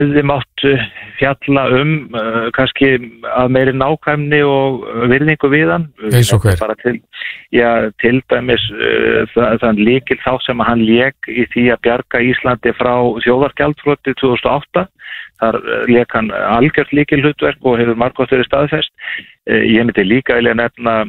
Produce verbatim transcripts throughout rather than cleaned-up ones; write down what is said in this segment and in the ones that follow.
hefði mátt fjalla um uh, kannski að meiri nákvæmni og virðingu við hann. Eins og hver? Bara til, já, til dæmis uh, það, þann lykil þá sem hann lék í því að bjarga Íslandi frá þjóðargjaldþroti tvö þúsund og átta. Þar lék hann algjört lykilhlutverk og hefur margótt verið staðfest. Uh, ég myndi líka vilja nefna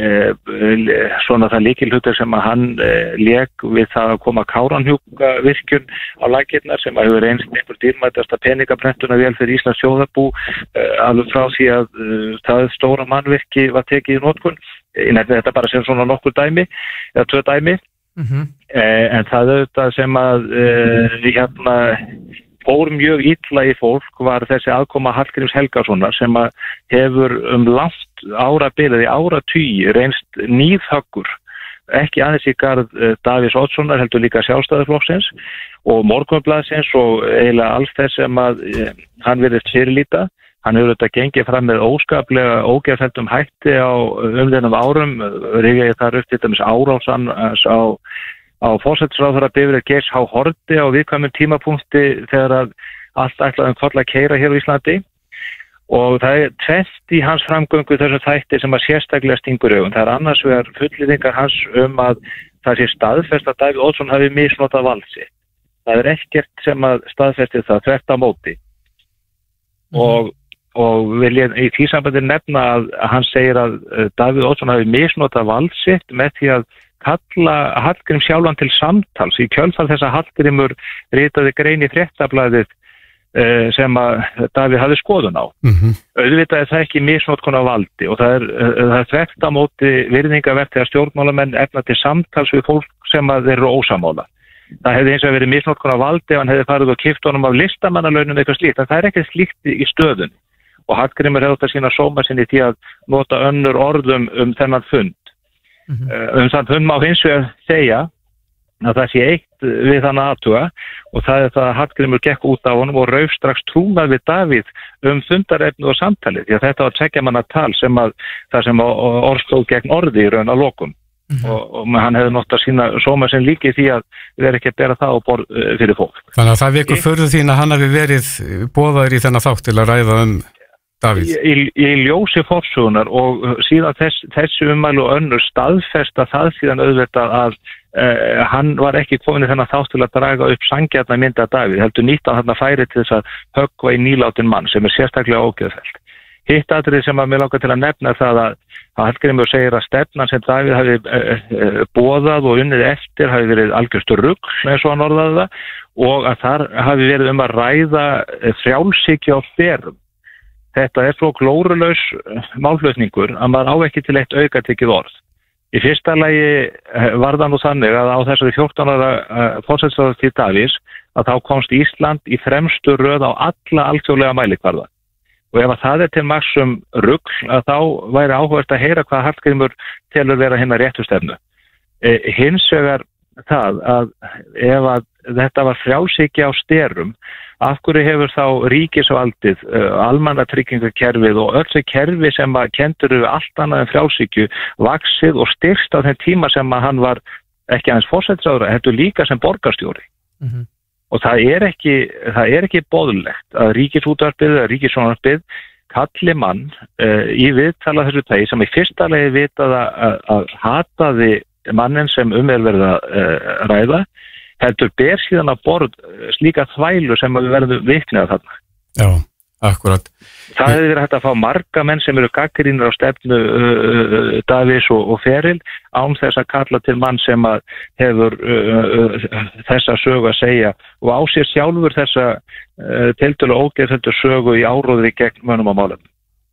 svona það lykilhlutur sem að hann lék við það að koma Kárahnjúka virkjun á lakirnar sem að hefur reynst einhver dýrmætasta peningaprentuna vel fyrir Íslands þjóðarbú alveg frá því að það stóra mannvirki var tekið í notkun. Ég nefni þetta bara sem svona nokkur dæmi eða tvö dæmi mm-hmm. en það auðvitað sem að hérna fór mjög illa í fólk var þessi aðkoma Hallgríms Helgasonar sem að hefur um langt árabilið í áratugi reynst níðhöggur, ekki aðeins í garð Davíðs Oddssonar heldur líka Sjálfstæðisflokksins og Morgunblaðsins og eiginlega alls þess sem að hann virðist fyrirlíta. Hann hefur þetta gengið fram með óskaplega ógeðfelldum hætti á umliðnum árum, rifja ég þar upp til dæmis árásan á á forsætisráðherra Bifreið Geirs H. Haarde á viðkvæmum tímapunkti þegar að allt ætlaði um koll að keyra hér á Íslandi og það er tvennt í hans framgöngu þessum þætti sem að sérstaklega stingur augun. Það er annars vegar fullyrðingar hans um að það sé staðfest að Davíð Oddsson hafi misnotað vald sitt. Það er ekkert sem að staðfesti það þvert á móti mm. og, og vil ég í því sambandi nefna að hann segir að Davíð Oddsson hafi misnotað vald sitt með því að kalla Hallgrím sjálfan til samtals í kjölfar þess að Hallgrímur ritaði grein í Fréttablaðið uh, sem að Davíð hafði skoðun á. Mm-hmm. Auðvitað er það ekki misnotkun á valdi og það er, uh, það er þvert á móti virðingavert þegar stjórnmálamenn efna til samtals við fólk sem að þeir eru ósammála. Það hefði eins og verið misnotkun á valdi ef hann hefði farið og kippt honum af listamannalaunum eitthvað slíkt, en það er ekki slíkt í stöðun og Hallgrímur hefði átt að sína sóma sinni því að nota önnur orðum um þennan fund. Mm-hmm. Um þann fund má hins vegar segja að það sé eitt við þann aðtuga og það er það að Hallgrímur gekk út á honum og rauf strax trúnað við Davíð um fundarefni og samtalið því að þetta var tveggja manna tal sem að það sem orð stóð gegn orði í raun að lokum mm-hmm. og, og hann hefði nátt að sína sóma sem líki því að við erum ekki að bera það á borð fyrir fólk. Þannig að það vekur förðu þín að hann hafi verið boðaður í þennan þátt til að ræða um Davíð. Í, í ljósi forsögunar og síðan þess, þessi ummæli og önnur staðfesta það síðan auðvitað að uh, hann var ekki komin í þennan þátt til að draga upp sanngjarna mynd af Davíð, heldur nýtt að þarna færi til þess að höggva í nýlátin mann sem er sérstaklega ógeðfellt. Hitt atriði sem að mér langar til að nefna það að, að Hallgrímur segir að stefnan sem Davíð hafi uh, uh, boðað og unnið eftir hafi verið algjörstu rugl eins og hann orðaði það og að þar hafi verið um að ræða frjálshyggju á berum. Þetta er svo glórulaus málflutningur að maður á ekki til eitt auka tekið orð. Í fyrsta lagi var það nú þannig að á þessari fjórtán ára forsætisráðstíð Davíðs að þá komst Ísland í fremstu röð á alla alþjóðlega mælikvarða. Og ef að það er til marks um rugl að þá væri áhugavert að heyra hvað Hallgrímur telur vera hinna réttu stefnu. E, hins vegar það að ef að þetta var frjálshyggja á sterum af hverju hefur þá ríkisvaldið, uh, almannatryggingakerfið og öll þau kerfi sem að kendur við allt annað en frjálshyggju vaxið og styrkst á þeim tíma sem að hann var ekki aðeins forsætisráðherra, heldur líka sem borgarstjóri. Mm-hmm. Og það er ekki, það er ekki boðlegt að ríkisútvarpið eða ríkissjónvarpið kalli mann uh, í viðtala þessu tagi sem í fyrsta lagi vitað að, að hataði mannin sem um er verið að uh, ræða heldur ber síðan að borð slíka þvælu sem við verðum vitni að þarna. Já, akkurat. Það hefur verið hægt að fá marga menn sem eru gagnrýnir á stefnu uh, Davíðs og, og feril án þess að kalla til mann sem að hefur uh, uh, þessa sögu að segja og á sér sjálfur þessa uh, tiltölu ógeðfelldu sögu í áróðri gegn mönnum á málum.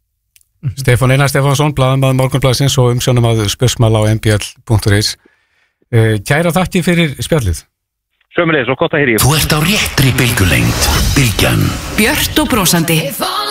Stefán Einar Stefánsson, blaðamaður Morgunblaðsins og umsjónarmaður Spursmál á m b l punktur is. Uh, kæra þakki fyrir spjallið. Sömuleiðis og gott að heyra í. Þú ert á réttri bylgjulengd. Bylgjan. Björt og brósandi.